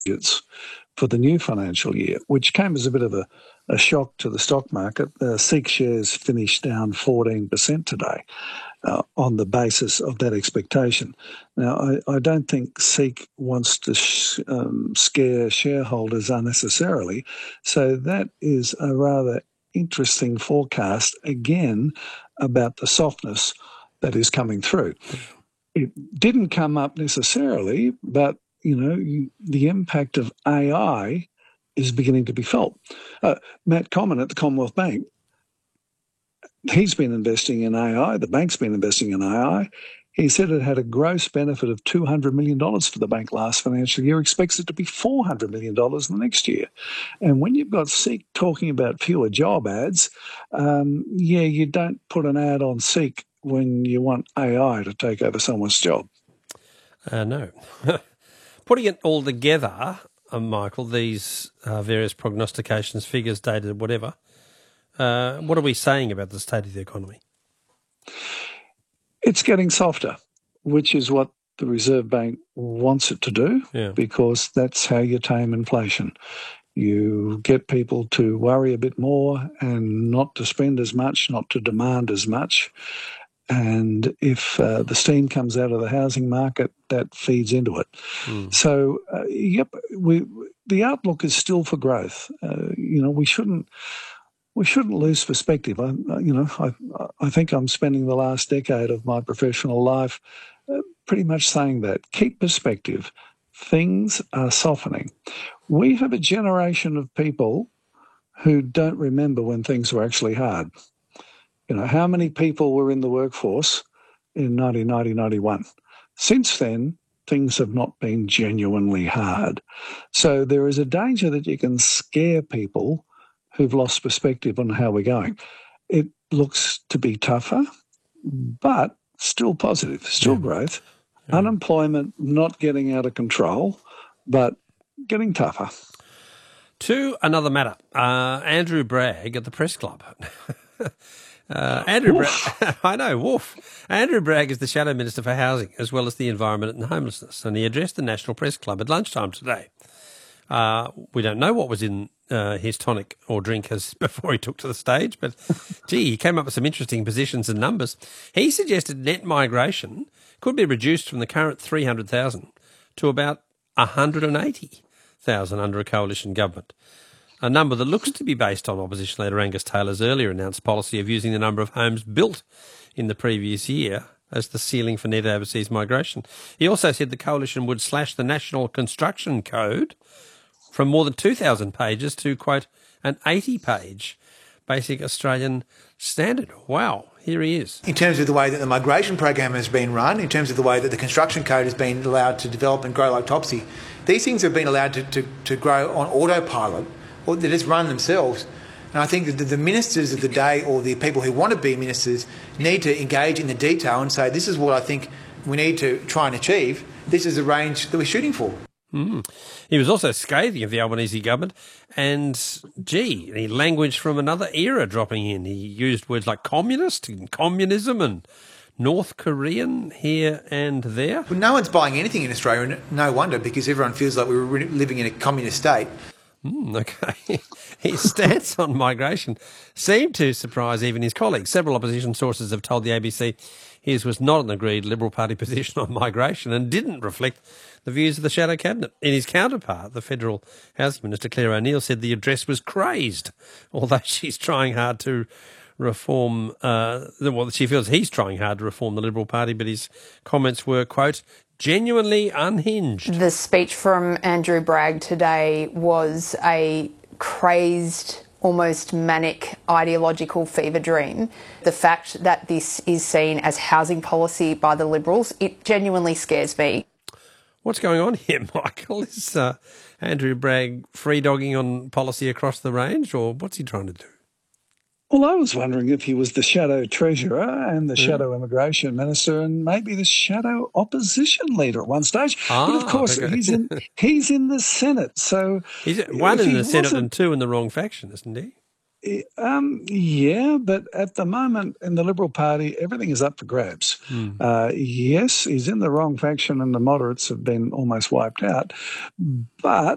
budgets for the new financial year, which came as a bit of a shock to the stock market. SEEK shares finished down 14% today on the basis of that expectation. Now, I don't think SEEK wants to scare shareholders unnecessarily, so that is a rather interesting forecast, again, about the softness that is coming through. It didn't come up necessarily, but, the impact of AI is beginning to be felt. Matt Comyn at the Commonwealth Bank, he's been investing in AI, the bank's been investing in AI. He said it had a gross benefit of $200 million for the bank last financial year, expects it to be $400 million in the next year. And when you've got SEEK talking about fewer job ads, you don't put an ad on SEEK when you want AI to take over someone's job. No. Putting it all together, Michael, these various prognostications, figures, data, whatever, what are we saying about the state of the economy? It's getting softer, which is what the Reserve Bank wants it to do, because that's how you tame inflation. You get people to worry a bit more and not to spend as much, not to demand as much. And if the steam comes out of the housing market, that feeds into it. So, the outlook is still for growth. We shouldn't lose perspective. I think I'm spending the last decade of my professional life pretty much saying that. Keep perspective. Things are softening. We have a generation of people who don't remember when things were actually hard. How many people were in the workforce in 1990-91? Since then, things have not been genuinely hard. So there is a danger that you can scare people who've lost perspective on how we're going. It looks to be tougher, but still positive, still growth. Unemployment not getting out of control, but getting tougher. To another matter, Andrew Bragg at the Press Club. Andrew Bragg, I know, woof. Andrew Bragg is the Shadow Minister for Housing as well as the Environment and Homelessness, and he addressed the National Press Club at lunchtime today. We don't know what was in his tonic or drink before he took to the stage, but, he came up with some interesting positions and numbers. He suggested net migration could be reduced from the current 300,000 to about 180,000 under a coalition government, a number that looks to be based on opposition leader Angus Taylor's earlier announced policy of using the number of homes built in the previous year as the ceiling for net overseas migration. He also said the coalition would slash the National Construction Code from more than 2,000 pages to, quote, an 80-page basic Australian standard. Wow, here he is. In terms of the way that the migration program has been run, in terms of the way that the construction code has been allowed to develop and grow like Topsy, these things have been allowed to grow on autopilot, or they just run themselves. And I think that the ministers of the day, or the people who want to be ministers, need to engage in the detail and say, this is what I think we need to try and achieve. This is the range that we're shooting for. He was also scathing of the Albanese government, and, he languaged from another era dropping in. He used words like communist and communism and North Korean here and there. Well, no one's buying anything in Australia, and no wonder, because everyone feels like we're living in a communist state. Okay. His stance on migration seemed to surprise even his colleagues. Several opposition sources have told the ABC his was not an agreed Liberal Party position on migration and didn't reflect the views of the Shadow Cabinet. In his counterpart, the Federal Housing Minister Claire O'Neil said the address was crazed, although she's trying hard to reform, she feels he's trying hard to reform the Liberal Party, but his comments were, quote, genuinely unhinged. The speech from Andrew Bragg today was a crazed, almost manic ideological fever dream. The fact that this is seen as housing policy by the Liberals, it genuinely scares me. What's going on here, Michael? Is Andrew Bragg free-dogging on policy across the range, or what's he trying to do? Well, I was wondering if he was the shadow treasurer and the shadow immigration minister and maybe the shadow opposition leader at one stage. But of course, he's in the Senate. So he's one in the Senate and two in the wrong faction, isn't he? Yeah, but at the moment in the Liberal Party, everything is up for grabs. Yes, he's in the wrong faction and the moderates have been almost wiped out. But